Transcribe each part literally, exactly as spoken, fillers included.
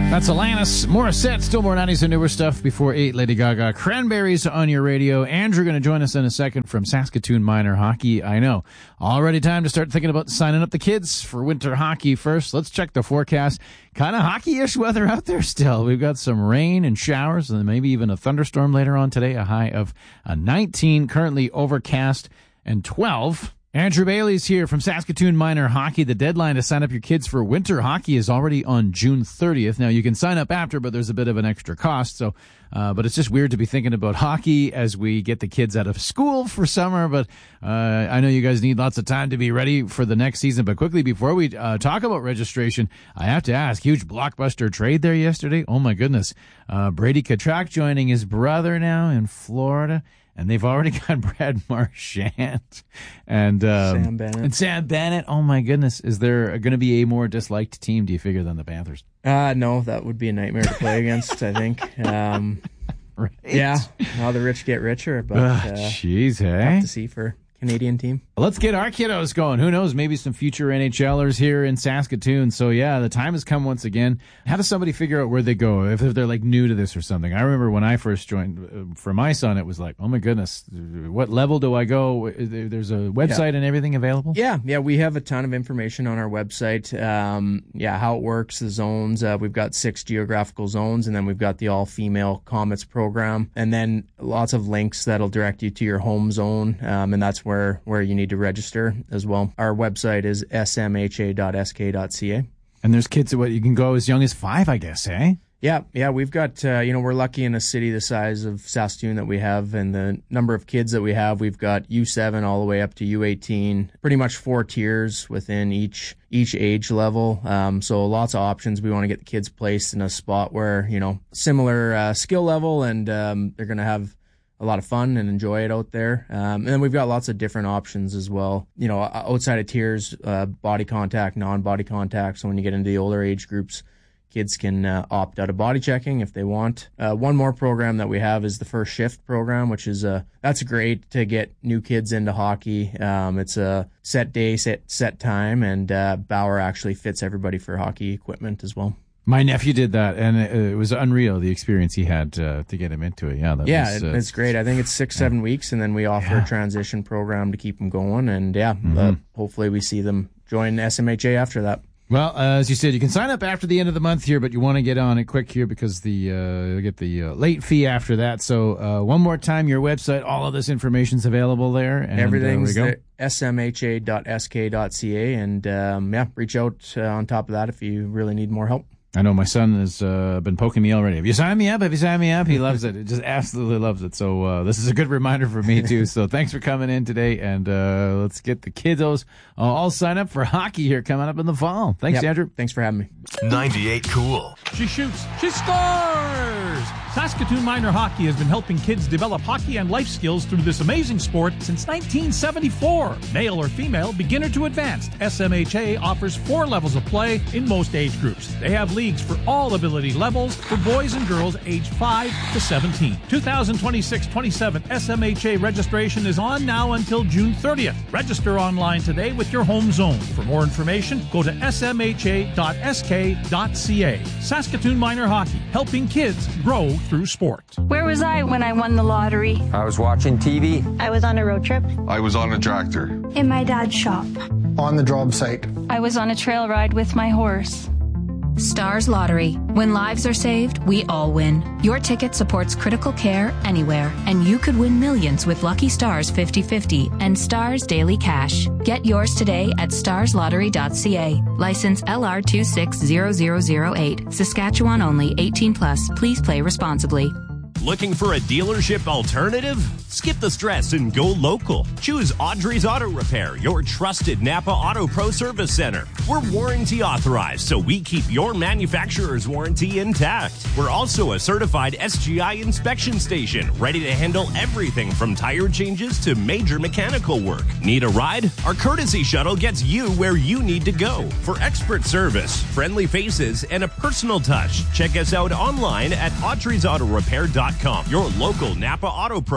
That's Alanis Morissette. Still more nineties and newer stuff before eight. Lady Gaga. Cranberries on your radio. Andrew going to join us in a second from Saskatoon Minor Hockey. I know. Already time to start thinking about signing up the kids for winter hockey first. Let's check the forecast. Kind of hockey-ish weather out there still. We've got some rain and showers and maybe even a thunderstorm later on today. A high of uh, nineteen. Currently overcast and twelve. Andrew Bailey's here from Saskatoon Minor Hockey. The deadline to sign up your kids for winter hockey is already on June thirtieth. Now, you can sign up after, but there's a bit of an extra cost. So, uh, but it's just weird to be thinking about hockey as we get the kids out of school for summer. But uh, I know you guys need lots of time to be ready for the next season. But quickly, before we uh, talk about registration, I have to ask, huge blockbuster trade there yesterday. Oh, my goodness. Uh, Brady Tkachuk joining his brother now in Florida. And they've already got Brad Marchand and, um, Sam Bennett. and Sam Bennett. Oh, my goodness. Is there going to be a more disliked team, do you figure, than the Panthers? Uh, no, that would be a nightmare to play against, I think. Um, right. Yeah, how the rich get richer. But uh, jeez, hey? Tough to see for Canadian team. Let's get our kiddos going. Who knows? Maybe some future NHLers here in Saskatoon. So, yeah, the time has come once again. How does somebody figure out where they go if, if they're, like, new to this or something? I remember when I first joined, uh, for my son, it was like, oh, my goodness, what level do I go? There's a website yeah. and everything available? Yeah, yeah, we have a ton of information on our website. Um, yeah, how it works, the zones. Uh, we've got six geographical zones, and then we've got the all-female Comets program, and then lots of links that'll direct you to your home zone, um, and that's where, where you need to register as well. Our website is s m h a dot s k dot c a. And there's kids that what you can go as young as five, I guess, eh? Yeah, yeah, we've got, uh, you know, we're lucky in a city the size of Saskatoon that we have, and the number of kids that we have, we've got U seven all the way up to U eighteen, pretty much four tiers within each each age level. Um, so lots of options. We want to get the kids placed in a spot where, you know, similar uh, skill level, and um, they're going to have a lot of fun and enjoy it out there. Um, and then we've got lots of different options as well. You know, outside of tiers, uh, body contact, non-body contact. So when you get into the older age groups, kids can uh, opt out of body checking if they want. Uh, one more program that we have is the First Shift program, which is uh, that's great to get new kids into hockey. Um, it's a set day, set set time, and uh, Bauer actually fits everybody for hockey equipment as well. My nephew did that, and it, it was unreal, the experience he had uh, to get him into it. Yeah, that yeah was, it, uh, it's great. I think it's six, yeah. seven weeks, and then we offer yeah. a transition program to keep them going. And, yeah, mm-hmm. uh, hopefully we see them join S M H A after that. Well, uh, as you said, you can sign up after the end of the month here, but you want to get on it quick here because the uh, you'll get the uh, late fee after that. So uh, one more time, your website, all of this information's available there. And, Everything's uh, s m h a dot s k dot c a, and um, yeah, reach out uh, on top of that if you really need more help. I know my son has uh, been poking me already. Have you signed me up? Have you signed me up? He loves it. He just absolutely loves it. So uh, this is a good reminder for me, too. So thanks for coming in today, and uh, let's get the kiddos uh, all signed up for hockey here coming up in the fall. Thanks, yep. Andrew. Thanks for having me. ninety-eight Cool. She shoots. She scores! Saskatoon Minor Hockey has been helping kids develop hockey and life skills through this amazing sport since nineteen seventy-four. Male or female, beginner to advanced, S M H A offers four levels of play in most age groups. They have leagues for all ability levels for boys and girls aged five to seventeen. twenty twenty-six twenty-seven S M H A registration is on now until June thirtieth. Register online today with your home zone. For more information, go to s m h a dot s k dot c a. Saskatoon Minor Hockey, helping kids grow through sport. Where was I when I won the lottery? I was watching T V. I was on a road trip. I was on a tractor. In my dad's shop. On the job site. I was on a trail ride with my horse. Stars Lottery. When lives are saved, we all win. Your ticket supports critical care anywhere, and you could win millions with Lucky Stars fifty fifty and Stars Daily Cash. Get yours today at stars lottery dot c a. License L R two six zero zero zero eight. Saskatchewan only. eighteen plus. Please play responsibly. Looking for a dealership alternative? Skip the stress and go local. Choose Audrey's Auto Repair, your trusted Napa Auto Pro Service Center. We're warranty authorized, so we keep your manufacturer's warranty intact. We're also a certified S G I inspection station, ready to handle everything from tire changes to major mechanical work. Need a ride? Our courtesy shuttle gets you where you need to go. For expert service, friendly faces, and a personal touch, check us out online at audreys auto repair dot com, your local Napa Auto Pro.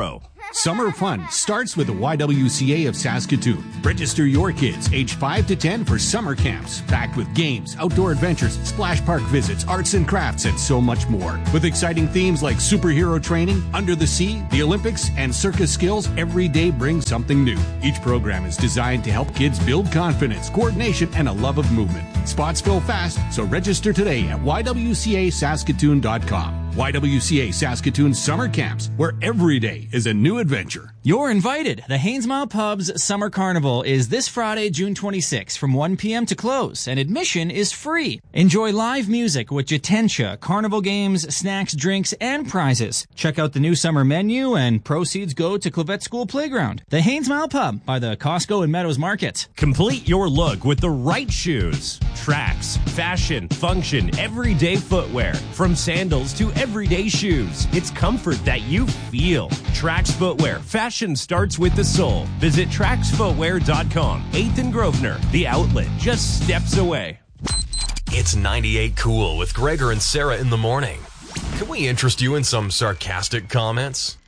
Summer fun starts with the Y W C A of Saskatoon. Register your kids age five to ten for summer camps, packed with games, outdoor adventures, splash park visits, arts and crafts, and so much more. With exciting themes like superhero training, under the sea, the Olympics, and circus skills, every day brings something new. Each program is designed to help kids build confidence, coordination, and a love of movement. Spots fill fast, so register today at y w c a saskatoon dot com. Y W C A Saskatoon Summer Camps, where every day is a new adventure. You're invited. The Haynesmile Pub's Summer Carnival is this Friday, June twenty-sixth from one p.m. to close, and admission is free. Enjoy live music with Jatentia, carnival games, snacks, drinks, and prizes. Check out the new summer menu, and proceeds go to Clavette School Playground. The Haynesmile Pub by the Costco and Meadows Market. Complete your look with the right shoes. Tracks, fashion, function, everyday footwear. From sandals to everyday shoes. It's comfort that you feel. Trax Footwear. Fashion starts with the sole. Visit trax footwear dot com. eighth and Grosvenor. The outlet just steps away. It's ninety-eight Cool with Gregor and Sarah in the morning. Can we interest you in some sarcastic comments?